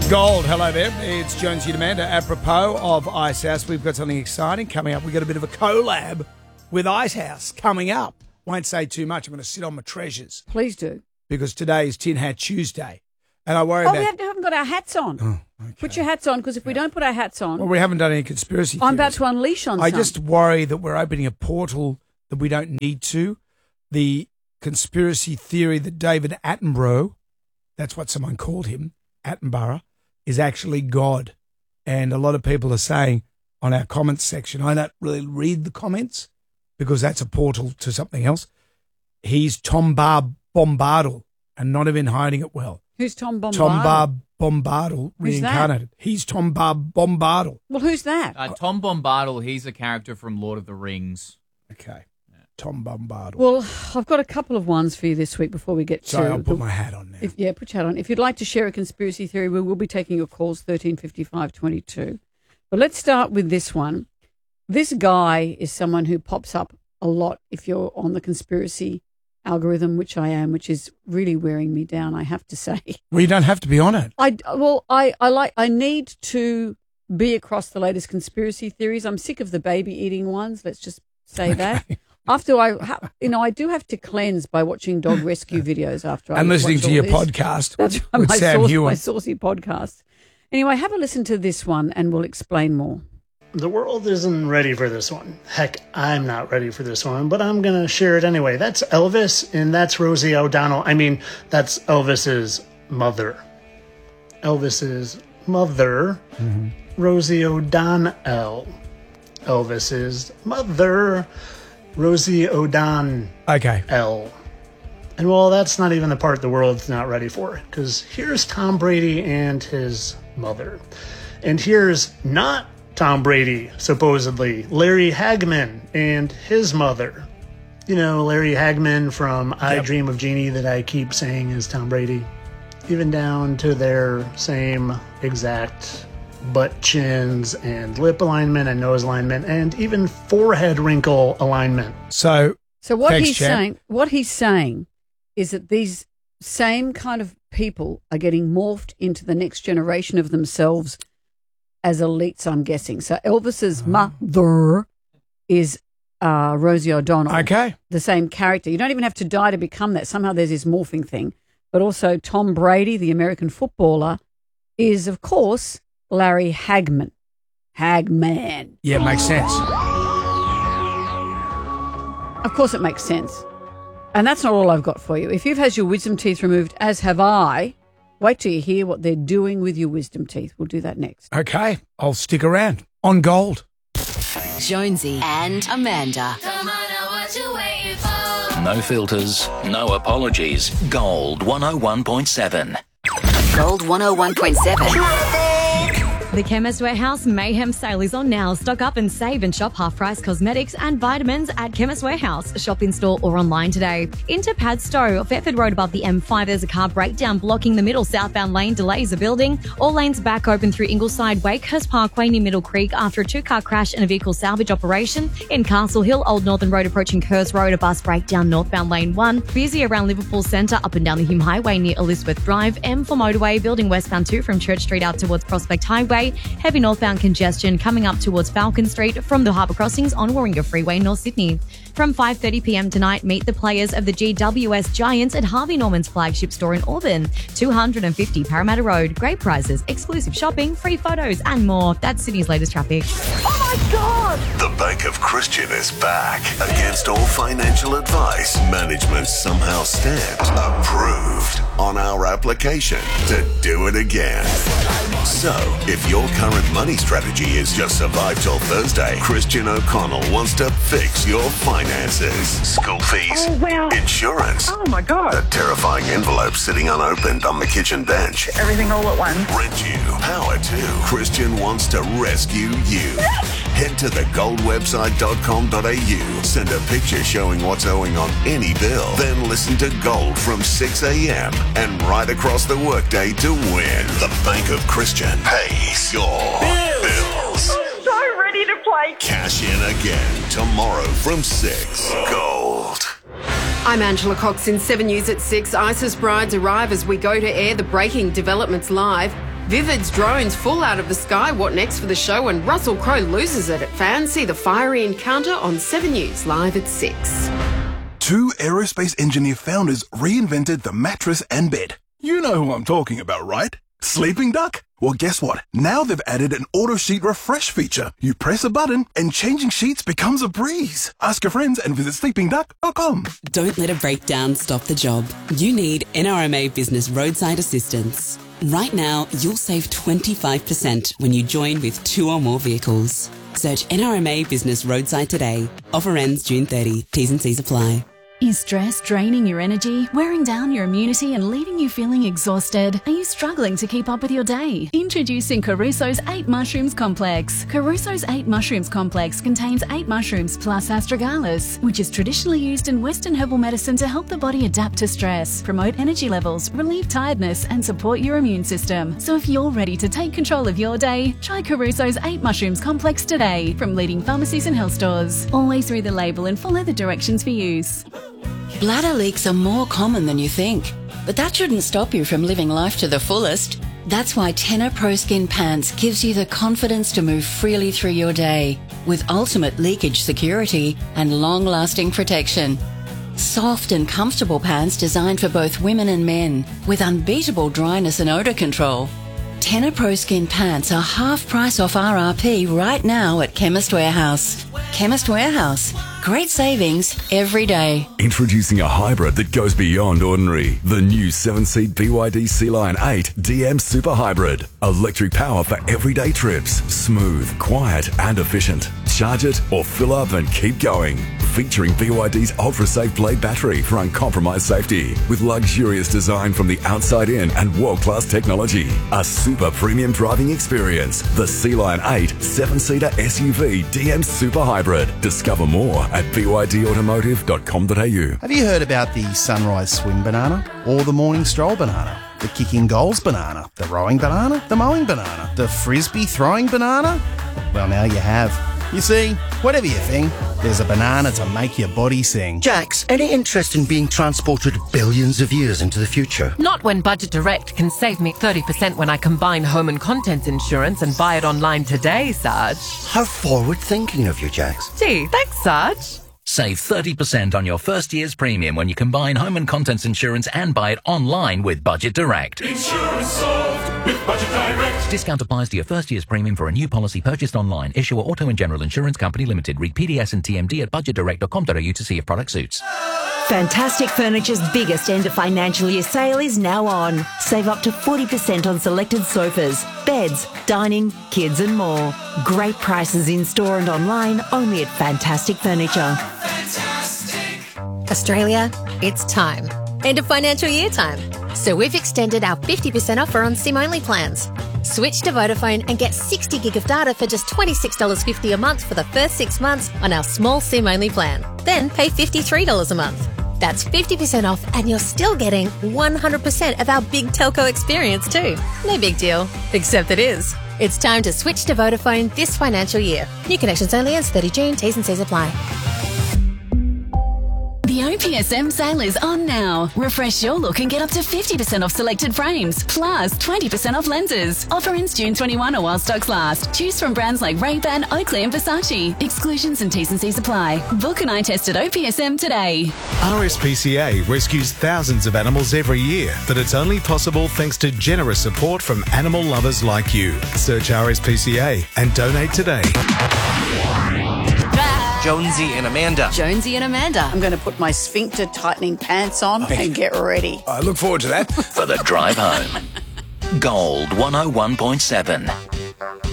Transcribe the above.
Gold, hello there. It's Jonesy and Amanda. Apropos of Icehouse, we've got something exciting coming up. We've got a bit of a collab with Icehouse coming up. Won't say too much. I'm going to sit on my treasures. Please do. Because today is Tin Hat Tuesday. And I worry we about... haven't got our hats on. Oh, okay. Put your hats on, because if we don't put our hats on... Well, we haven't done any conspiracy theories. I'm about to unleash on some. I just worry that we're opening a portal that we don't need to. The conspiracy theory that David Attenborough, that's what someone called him, Attenborough, is actually God. And a lot of people are saying on our comments section, I don't really read the comments because that's a portal to something else. He's Tom Bombadil and not even hiding it well. Who's Tom Bombadil? Tom Bombadil Who's reincarnated. that? He's Tom Bombadil. Well, who's that? Tom Bombadil, he's a character from Lord of the Rings. Okay. Tom Bombadil. Well, I've got a couple of ones for you this week before we get Sorry, to... I'll put my hat on now. Put your hat on. If you'd like to share a conspiracy theory, we will be taking your calls, 135522. But let's start with this one. This guy is someone who pops up a lot if you're on the conspiracy algorithm, which I am, which is really wearing me down, I have to say. Well, you don't have to be on it. I need to be across the latest conspiracy theories. I'm sick of the baby eating ones. Let's just say that. After I do have to cleanse by watching dog rescue videos after and listening to your podcast. That's with Sam Hewen. My saucy podcast. Anyway, have a listen to this one and we'll explain more. The world isn't ready for this one. Heck, I'm not ready for this one, but I'm going to share it anyway. That's Elvis, and that's Rosie O'Donnell. I mean, that's Elvis's mother. Elvis's mother, Rosie O'Donnell. Elvis's mother, Rosie O'Donnell. Okay. And well, that's not even the part the world's not ready for, because here's Tom Brady and his mother. And here's not Tom Brady, supposedly, Larry Hagman and his mother. You know, Larry Hagman from I Dream of Jeannie that I keep saying is Tom Brady. Even down to their same exact butt chins and lip alignment and nose alignment and even forehead wrinkle alignment. So what he's saying is that these same kind of people are getting morphed into the next generation of themselves as elites, I'm guessing. So Elvis's mother is Rosie O'Donnell. Okay. The same character. You don't even have to die to become that. Somehow there's this morphing thing. But also Tom Brady, the American footballer, is, of course, Larry Hagman. Hagman. Yeah, it makes sense. Of course it makes sense. And that's not all I've got for you. If you've had your wisdom teeth removed, as have I, wait till you hear what they're doing with your wisdom teeth. We'll do that next. Okay, I'll stick around. On Gold. Jonesy and Amanda. Come on, now what you waiting for? No filters, no apologies. Gold 101.7. Gold 101.7. The Chemist Warehouse Mayhem sale is on now. Stock up and save and shop half-price cosmetics and vitamins at Chemist Warehouse. Shop in store or online today. Into Padstow, Thetford Road above the M5. There's a car breakdown blocking the middle southbound lane. Delays a building. All lanes back open through Ingleside, Wakehurst Parkway near Middle Creek after a two-car crash and a vehicle salvage operation. In Castle Hill, Old Northern Road approaching Kerrs Road, a bus breakdown northbound lane 1. Busy around Liverpool Centre up and down the Hume Highway near Elizabeth Drive. M4 motorway building westbound 2 from Church Street out towards Prospect Highway. Heavy northbound congestion coming up towards Falcon Street from the Harbour Crossings on Warringah Freeway, North Sydney. From 5:30pm tonight, meet the players of the GWS Giants at Harvey Norman's flagship store in Auburn, 250 Parramatta Road. Great prizes, exclusive shopping, free photos and more. That's Sydney's latest traffic. Oh my God! The Bank of Christian is back. Against all financial advice, management somehow stamped approved on our application to do it again. So, if your current money strategy is just survive till Thursday, Christian O'Connell wants to fix your finances. School fees, insurance. Oh my God. A terrifying envelope sitting unopened on the kitchen bench. Everything all at once. Rent you, power to. Christian wants to rescue you. Head to thegoldwebsite.com.au. Send a picture showing what's owing on any bill. Then listen to Gold from 6 a.m. and right across the workday to win. The Bank of Christian pays your bills. I'm so ready to play. Cash in again tomorrow from 6. Gold. I'm Angela Cox in 7 News at 6. ISIS brides arrive as we go to air the breaking developments live. Vivid's drones fall out of the sky. What next for the show? And Russell Crowe loses it at fans. See the fiery encounter on 7 News, live at 6. 2 aerospace engineer founders reinvented the mattress and bed. You know who I'm talking about, right? Sleeping Duck? Well, guess what? Now they've added an auto sheet refresh feature. You press a button and changing sheets becomes a breeze. Ask your friends and visit sleepingduck.com. Don't let a breakdown stop the job. You need NRMA Business Roadside Assistance. Right now, you'll save 25% when you join with 2 or more vehicles. Search NRMA Business Roadside today. Offer ends June 30. T's and C's apply. Is stress draining your energy, wearing down your immunity and leaving you feeling exhausted? Are you struggling to keep up with your day? Introducing Caruso's 8 Mushrooms Complex. Caruso's 8 Mushrooms Complex contains 8 mushrooms plus astragalus, which is traditionally used in Western herbal medicine to help the body adapt to stress, promote energy levels, relieve tiredness and support your immune system. So if you're ready to take control of your day, try Caruso's 8 Mushrooms Complex today from leading pharmacies and health stores. Always read the label and follow the directions for use. Bladder leaks are more common than you think, but that shouldn't stop you from living life to the fullest. That's why Tenor Pro Skin Pants gives you the confidence to move freely through your day with ultimate leakage security and long-lasting protection. Soft and comfortable pants designed for both women and men with unbeatable dryness and odour control. Tenor Pro Skin Pants are half price off RRP right now at Chemist Warehouse. Chemist Warehouse. Great savings every day. Introducing a hybrid that goes beyond ordinary. The new 7-seat BYD Sea Lion 8 DM Super Hybrid. Electric power for everyday trips. Smooth, quiet and efficient. Charge it or fill up and keep going. Featuring BYD's ultra-safe blade battery for uncompromised safety. With luxurious design from the outside in and world-class technology. A super premium driving experience. The Sea Lion 8 7-seater SUV DM Super Hybrid. Discover more at bydautomotive.com.au. Have you heard about the sunrise swing banana? Or the morning stroll banana? The kicking goals banana? The rowing banana? The mowing banana? The frisbee throwing banana? Well, now you have. You see, whatever you think, there's a banana to make your body sing. Jax, any interest in being transported billions of years into the future? Not when Budget Direct can save me 30% when I combine home and contents insurance and buy it online today, Sarge. How forward-thinking of you, Jax. Gee, thanks, Sarge. Save 30% on your first year's premium when you combine home and contents insurance and buy it online with Budget Direct. Insurance solved with Budget Direct. Discount applies to your first year's premium for a new policy purchased online. Issuer Auto and General Insurance Company Limited. Read PDS and TMD at budgetdirect.com.au to see if product suits. Fantastic Furniture's biggest end of financial year sale is now on. Save up to 40% on selected sofas, beds, dining, kids and more. Great prices in store and online only at Fantastic Furniture. Australia, it's time. End of financial year time. So we've extended our 50% offer on SIM-only plans. Switch to Vodafone and get 60 gig of data for just $26.50 a month for the first 6 months on our small SIM-only plan. Then pay $53 a month. That's 50% off and you're still getting 100% of our big telco experience too. No big deal, except it is. It's time to switch to Vodafone this financial year. New connections only ends 30 June. T's and C's apply. The OPSM sale is on now. Refresh your look and get up to 50% off selected frames, plus 20% off lenses. Offer ends June 21 or while stocks last. Choose from brands like Ray-Ban, Oakley and Versace. Exclusions and T's and C's apply. Book an eye test at OPSM today. RSPCA rescues thousands of animals every year, but it's only possible thanks to generous support from animal lovers like you. Search RSPCA and donate today. Jonesy and Amanda. Jonesy and Amanda. I'm going to put my sphincter tightening pants on and get ready. I look forward to that. For the drive home. Gold 101.7.